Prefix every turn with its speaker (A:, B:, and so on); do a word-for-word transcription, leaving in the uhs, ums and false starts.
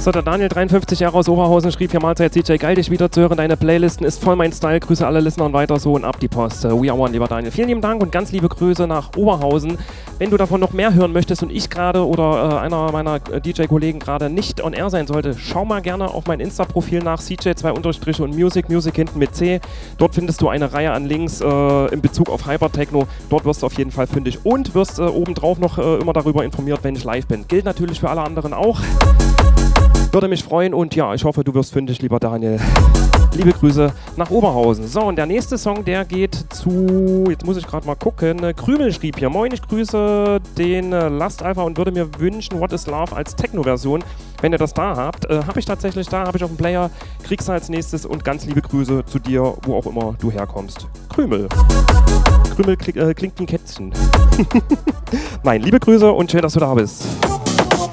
A: So, der Daniel, dreiundfünfzig Jahre aus Oberhausen, schrieb hier Mahlzeit C J, geil dich wieder zu hören, deine Playlisten ist voll mein Style, Grüße alle Listener und weiter so und ab die Post. We are one, lieber Daniel. Vielen lieben Dank und ganz liebe Grüße nach Oberhausen. Wenn du davon noch mehr hören möchtest und ich gerade oder äh, einer meiner äh, D J-Kollegen gerade nicht on air sein sollte, schau mal gerne auf mein Insta-Profil nach, C J zwei Unterstriche und Music, Music hinten mit C. Dort findest du eine Reihe an Links äh, in Bezug auf Hypertechno. Dort wirst du auf jeden Fall fündig und wirst äh, obendrauf noch äh, immer darüber informiert, wenn ich live bin. Gilt natürlich für alle anderen auch. Würde mich freuen und ja, ich hoffe, du wirst fündig, lieber Daniel. Liebe Grüße nach Oberhausen. So, und der nächste Song, der geht zu, jetzt muss ich gerade mal gucken, Krümel schrieb hier, moin, ich grüße den äh, Last Alpha und würde mir wünschen, What is Love als Techno-Version. Wenn ihr das da habt, äh, habe ich tatsächlich da, habe ich auf dem Player, kriegst du als nächstes und ganz liebe Grüße zu dir, wo auch immer du herkommst. Krümel. Krümel kling, äh, klingt wie ein Kätzchen. Nein, liebe Grüße und schön, dass du da bist.